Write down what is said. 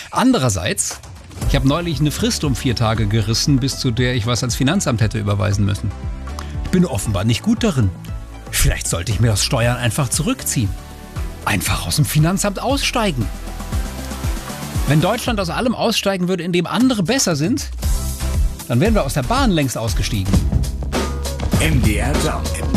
Andererseits, ich habe neulich eine Frist um 4 Tage gerissen, bis zu der ich was ans Finanzamt hätte überweisen müssen. Ich bin offenbar nicht gut darin. Vielleicht sollte ich mir das Steuern einfach zurückziehen. Einfach aus dem Finanzamt aussteigen. Wenn Deutschland aus allem aussteigen würde, in dem andere besser sind, dann wären wir aus der Bahn längst ausgestiegen. MDR Jump.